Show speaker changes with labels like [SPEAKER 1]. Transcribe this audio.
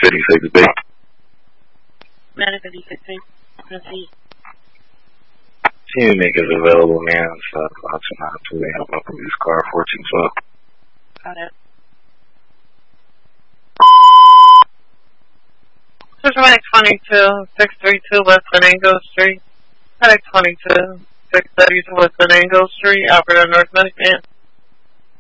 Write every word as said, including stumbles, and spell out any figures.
[SPEAKER 1] fifty-six B.
[SPEAKER 2] Medic fifty-six B. Proceed.
[SPEAKER 1] Team make is available, man. So I'll try to help up with this car fourteen twelve.
[SPEAKER 2] Got it. Medic twenty-two, six thirty-two West Venango Street. Medic twenty-two, six thirty-two West Venango Street. Operator North Medic Man.